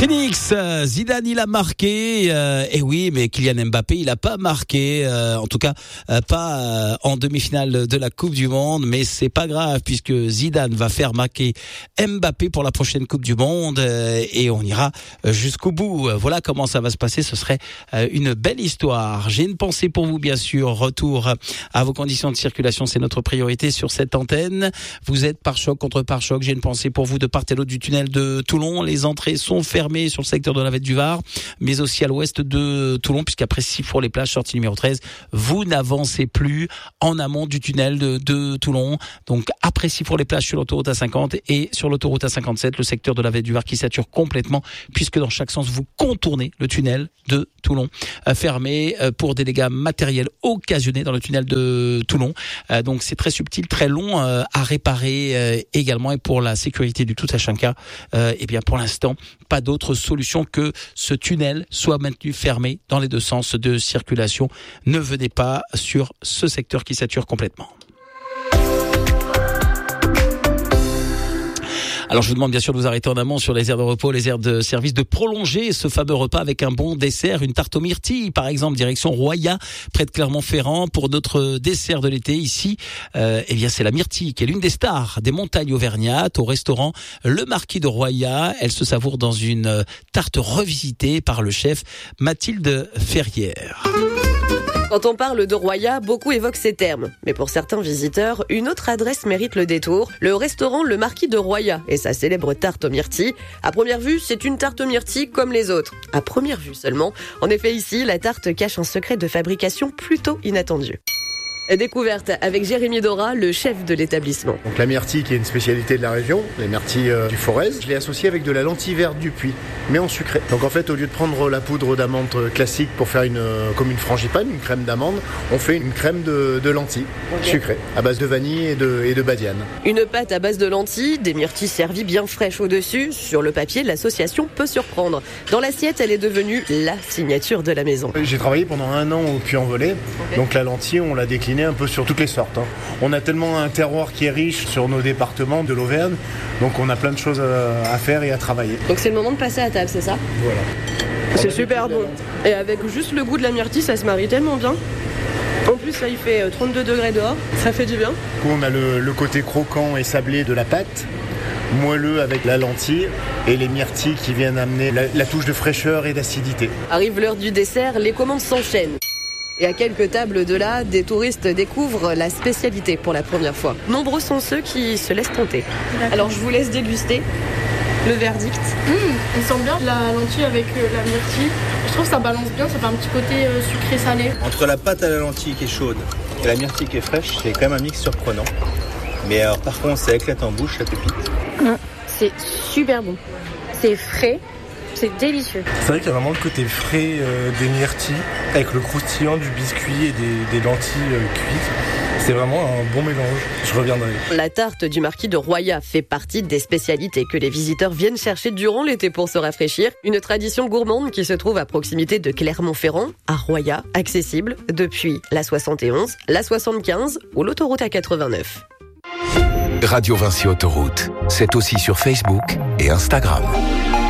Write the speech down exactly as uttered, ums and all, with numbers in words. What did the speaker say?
Trinix, Zidane il a marqué, euh, et oui, mais Kylian Mbappé il a pas marqué, euh, en tout cas euh, pas euh, en demi-finale de la Coupe du Monde, mais c'est pas grave puisque Zidane va faire marquer Mbappé pour la prochaine Coupe du Monde euh, et on ira jusqu'au bout. Voilà comment ça va se passer, ce serait euh, une belle histoire. J'ai une pensée pour vous bien sûr, retour à vos conditions de circulation, c'est notre priorité sur cette antenne. Vous êtes pare-choc contre pare-choc, j'ai une pensée pour vous de part et d'autre du tunnel de Toulon, les entrées sont fermées sur le secteur de la Vette du Var, mais aussi à l'ouest de Toulon, puisqu'après Sifour-les-Plages, sortie numéro treize, vous n'avancez plus en amont du tunnel de, de Toulon. Donc après Sifour-les-Plages sur l'autoroute A cinquante et sur l'autoroute A cinquante-sept, le secteur de la Vette du Var qui sature complètement, puisque dans chaque sens vous contournez le tunnel de Toulon, euh, fermé euh, pour des dégâts matériels occasionnés dans le tunnel de Toulon. Euh, donc c'est très subtil, très long euh, à réparer euh, également. Et pour la sécurité du tout à chacun, euh, et bien pour l'instant, pas d'autre solution que ce tunnel soit maintenu fermé dans les deux sens de circulation. Ne venez pas sur ce secteur qui sature complètement. Alors je vous demande bien sûr de vous arrêter en amont sur les aires de repos, les aires de service, de prolonger ce fameux repas avec un bon dessert, une tarte aux myrtilles par exemple, direction Roya, près de Clermont-Ferrand, pour notre dessert de l'été ici. Euh, eh bien c'est la myrtille qui est l'une des stars des montagnes auvergnates au restaurant Le Marquis de Roya. Elle se savoure dans une tarte revisitée par le chef Mathilde Ferrière. Quand on parle de Roya, beaucoup évoquent ces termes. Mais pour certains visiteurs, une autre adresse mérite le détour. Le restaurant Le Marquis de Roya et sa célèbre tarte aux myrtilles. À première vue, c'est une tarte aux myrtilles comme les autres. À première vue seulement. En effet, ici, la tarte cache un secret de fabrication plutôt inattendu. Découverte avec Jérémy Dora, le chef de l'établissement. Donc la myrtille qui est une spécialité de la région, les myrtilles euh, du Forez, je l'ai associée avec de la lentille verte du Puy, mais en sucré. Donc en fait, au lieu de prendre la poudre d'amande classique pour faire une, euh, comme une frangipane, une crème d'amande, on fait une crème de, de lentilles okay. sucrée, à base de vanille et de, et de badiane. Une pâte à base de lentilles, des myrtilles servies bien fraîches au-dessus. Sur le papier, l'association peut surprendre. Dans l'assiette, elle est devenue la signature de la maison. J'ai travaillé pendant un an au Puy-en-Velay, okay. donc la lentille, on l'a déclinée un peu sur toutes les sortes. Hein. On a tellement un terroir qui est riche sur nos départements de l'Auvergne, donc on a plein de choses à, à faire et à travailler. Donc c'est le moment de passer à table, c'est ça ? Voilà. C'est super bon. Et avec juste le goût de la myrtille, ça se marie tellement bien. En plus, là, il fait trente-deux degrés dehors, ça fait du bien. Du coup, on a le, le côté croquant et sablé de la pâte, moelleux avec la lentille et les myrtilles qui viennent amener la, la touche de fraîcheur et d'acidité. Arrive l'heure du dessert, les commandes s'enchaînent. Et à quelques tables de là, des touristes découvrent la spécialité pour la première fois. Nombreux sont ceux qui se laissent tenter. D'accord. Alors je vous laisse déguster le verdict. Mmh, il sent bien la lentille avec euh, la myrtille. Je trouve que ça balance bien, ça fait un petit côté euh, sucré-salé. Entre la pâte à la lentille qui est chaude et la myrtille qui est fraîche, c'est quand même un mix surprenant. Mais alors par contre, ça éclate en bouche, ça pépite. Mmh, c'est super bon. C'est frais. C'est délicieux. C'est vrai qu'il y a vraiment le côté frais euh, des myrtilles avec le croustillant du biscuit et des, des lentilles euh, cuites. C'est vraiment un bon mélange. Je reviendrai. La tarte du Marquis de Roya fait partie des spécialités que les visiteurs viennent chercher durant l'été pour se rafraîchir. Une tradition gourmande qui se trouve à proximité de Clermont-Ferrand, à Roya, accessible depuis la soixante et onze, la soixante-quinze ou l'autoroute A quatre-vingt-neuf. Radio Vinci Autoroute, c'est aussi sur Facebook et Instagram.